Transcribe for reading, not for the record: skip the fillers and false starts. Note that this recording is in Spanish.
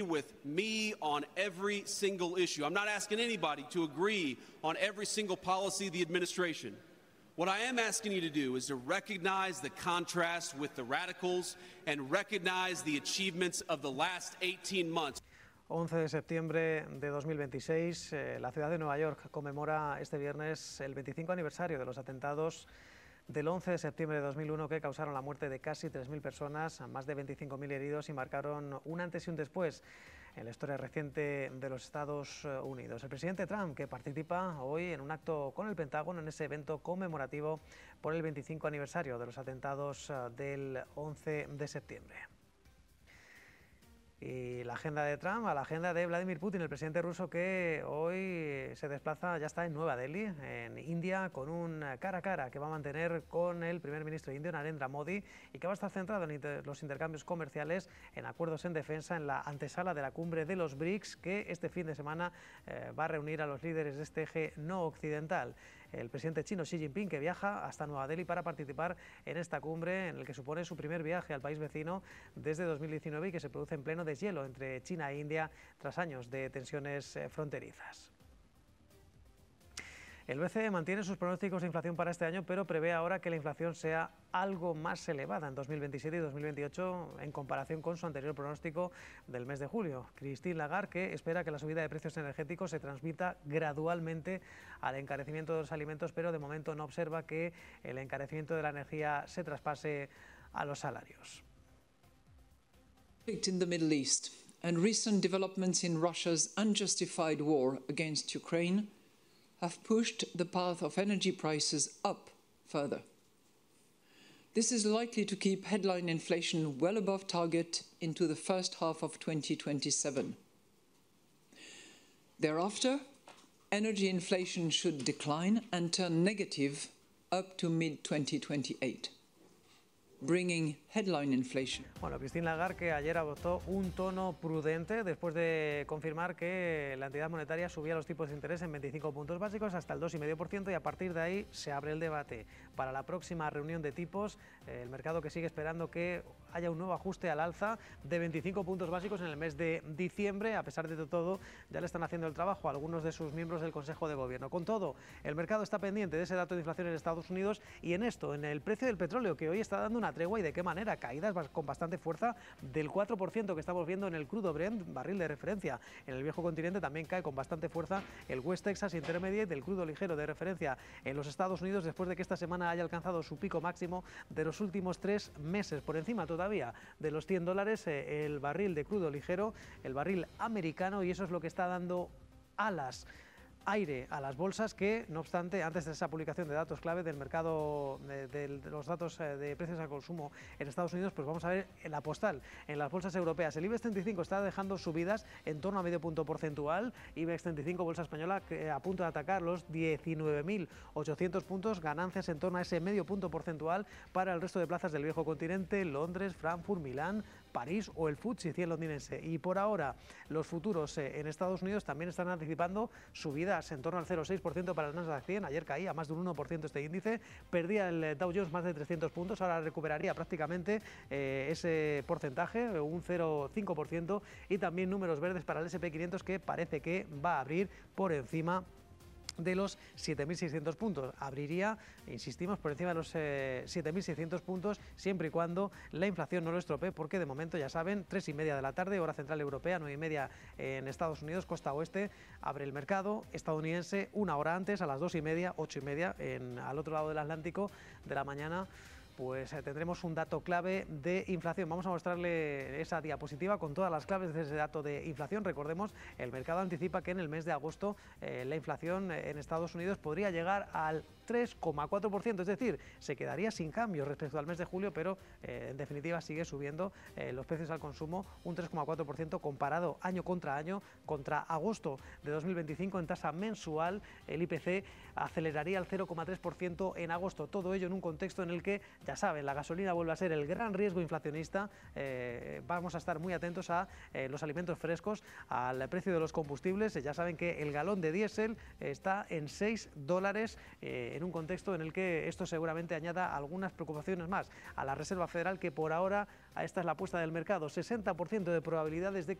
with me on every single issue. I'm not asking anybody to agree on every single policy of the administration. What I am asking you to do is to recognize the contrast with the radicals and recognize the achievements of the last 18 months. 11 de septiembre de 2026, la ciudad de Nueva York conmemora este viernes el 25 aniversario de los atentados del 11 de septiembre de 2001 que causaron la muerte de casi 3.000 personas, más de 25.000 heridos y marcaron un antes y un después en la historia reciente de los Estados Unidos. El presidente Trump, que participa hoy en un acto con el Pentágono en ese evento conmemorativo por el 25 aniversario de los atentados del 11 de septiembre. Y la agenda de Trump a la agenda de Vladimir Putin, el presidente ruso, que hoy se desplaza, ya está en Nueva Delhi, en India, con un cara a cara que va a mantener con el primer ministro indio, Narendra Modi, y que va a estar centrado en los intercambios comerciales, en acuerdos en defensa, en la antesala de la cumbre de los BRICS, que este fin de semana va a reunir a los líderes de este eje no occidental. El presidente chino Xi Jinping, que viaja hasta Nueva Delhi para participar en esta cumbre, en el que supone su primer viaje al país vecino desde 2019 y que se produce en pleno deshielo entre China e India tras años de tensiones fronterizas. El BCE mantiene sus pronósticos de inflación para este año, pero prevé ahora que la inflación sea algo más elevada en 2027 y 2028 en comparación con su anterior pronóstico del mes de julio. Christine Lagarde, que espera que la subida de precios energéticos se transmita gradualmente al encarecimiento de los alimentos, pero de momento no observa que el encarecimiento de la energía se traspase a los salarios. In the Middle East and recent developments in Russia's unjustified war against Ukraine have pushed the path of energy prices up further. This is likely to keep headline inflation well above target into the first half of 2027. Thereafter, energy inflation should decline and turn negative up to mid-2028. Bringing headline inflation. Bueno, Christine Lagarde, que ayer adoptó un tono prudente después de confirmar que la entidad monetaria subía los tipos de interés en 25 puntos básicos hasta el 2,5% y a partir de ahí se abre el debate. Para la próxima reunión de tipos, el mercado que sigue esperando que haya un nuevo ajuste al alza de 25 puntos básicos en el mes de diciembre. A pesar de todo, ya le están haciendo el trabajo a algunos de sus miembros del Consejo de Gobierno. Con todo, el mercado está pendiente de ese dato de inflación en Estados Unidos y en esto, en el precio del petróleo, que hoy está dando una tregua y de qué manera, caídas con bastante fuerza del 4% que estamos viendo en el crudo Brent, barril de referencia. En el viejo continente también cae con bastante fuerza el West Texas Intermediate del crudo ligero de referencia en los Estados Unidos, después de que esta semana haya alcanzado su pico máximo de los últimos 3 meses, por encima todavía de los $100 el barril de crudo ligero, el barril americano, y eso es lo que está dando aire a las bolsas que, no obstante, antes de esa publicación de datos clave del mercado de los datos de precios al consumo en Estados Unidos, pues vamos a ver la postal en las bolsas europeas. El IBEX 35 está dejando subidas en torno a medio punto porcentual. IBEX 35, bolsa española, a punto de atacar los 19.800 puntos, ganancias en torno a ese medio punto porcentual para el resto de plazas del viejo continente: Londres, Frankfurt, Milán, París o el FTSE 100 londinense. Y por ahora los futuros en Estados Unidos también están anticipando subidas en torno al 0,6% para el Nasdaq 100. Ayer caía más de un 1% este índice, perdía el Dow Jones más de 300 puntos, ahora recuperaría prácticamente ese porcentaje, un 0,5%, y también números verdes para el S&P 500, que parece que va a abrir por encima de los 7.600 puntos. Abriría, insistimos, por encima de los 7.600 puntos, siempre y cuando la inflación no lo estropee, porque de momento, ya saben, 3:30 de la tarde, hora central europea, 9:30 en Estados Unidos, costa oeste, abre el mercado estadounidense una hora antes, a las 2:30, 8:30, al otro lado del Atlántico de la mañana. Pues tendremos un dato clave de inflación. Vamos a mostrarle esa diapositiva con todas las claves de ese dato de inflación. Recordemos, el mercado anticipa que en el mes de agosto la inflación en Estados Unidos podría llegar al 3,4%, es decir, se quedaría sin cambio respecto al mes de julio, pero en definitiva sigue subiendo los precios al consumo un 3,4% comparado año, contra agosto de 2025 en tasa mensual. El IPC aceleraría al 0,3% en agosto. Todo ello en un contexto en el que, ya saben, la gasolina vuelve a ser el gran riesgo inflacionista. Vamos a estar muy atentos a los alimentos frescos, al precio de los combustibles. Ya saben que el galón de diésel está en $6, en un contexto en el que esto seguramente añada algunas preocupaciones más a la Reserva Federal, que por ahora, esta es la apuesta del mercado, 60% de probabilidades de